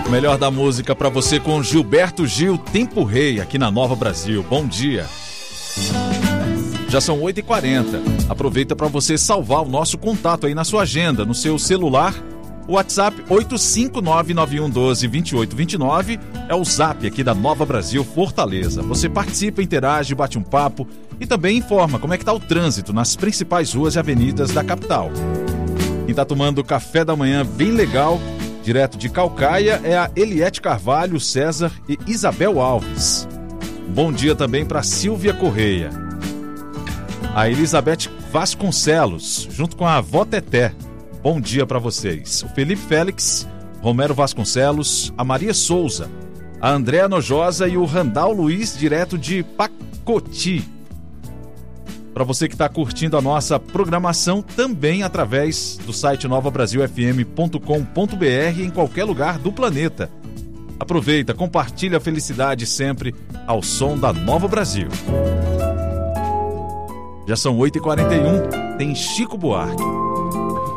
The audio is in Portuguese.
O melhor da música para você com Gilberto Gil, Tempo Rei, aqui na Nova Brasil. Bom dia. Já são 8h40. Aproveita para você salvar o nosso contato aí na sua agenda, no seu celular. O WhatsApp 85991122829 é o zap aqui da Nova Brasil Fortaleza. Você participa, interage, bate um papo e também informa como é que está o trânsito nas principais ruas e avenidas da capital. Quem está tomando café da manhã bem legal, direto de Caucaia, é a Eliette Carvalho, César e Isabel Alves. Bom dia também para Silvia Correia. A Elizabeth Vasconcelos, junto com a avó Teté. Bom dia para vocês. O Felipe Félix, Romero Vasconcelos, a Maria Souza, a Andréa Nojosa e o Randal Luiz, direto de Pacoti. Para você que está curtindo a nossa programação, também através do site novabrasilfm.com.br em qualquer lugar do planeta. Aproveita, compartilha a felicidade sempre ao som da Nova Brasil. Já são 8h41, tem Chico Buarque.